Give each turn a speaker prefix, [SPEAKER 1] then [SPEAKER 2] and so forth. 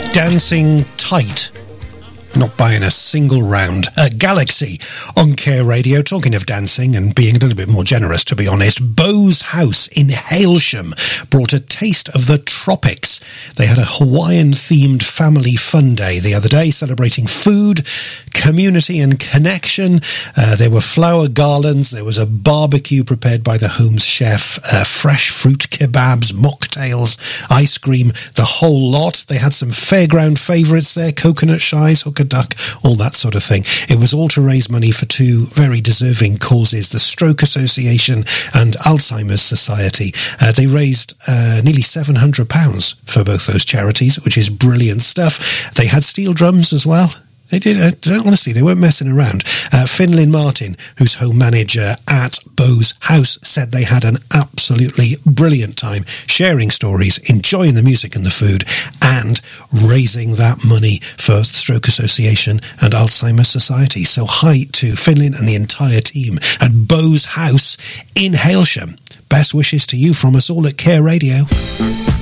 [SPEAKER 1] Dancing Tight. Not buying a single round. Galaxy on Care Radio. Talking of dancing and being a little bit more generous, to be honest, Beau's House in Hailsham brought a taste of the tropics. They had a Hawaiian-themed family fun day the other day, celebrating food, community and connection. There were flower garlands. There was a barbecue prepared by the home's chef, fresh fruit kebabs, mocktails, ice cream, the whole lot. They had some fairground favourites there, coconut shies, hook a duck, all that sort of thing. It was all to raise money for two very deserving causes, the Stroke Association and Alzheimer's Society. They raised nearly £700 for both those charities, which is brilliant stuff. They had steel drums as well. They did, honestly, they weren't messing around. Finlin Martin, who's home manager at Beau's House, said they had an absolutely brilliant time sharing stories, enjoying the music and the food, and raising that money for Stroke Association and Alzheimer's Society. So hi to Finlin and the entire team at Beau's House in Hailsham. Best wishes to you from us all at Care Radio.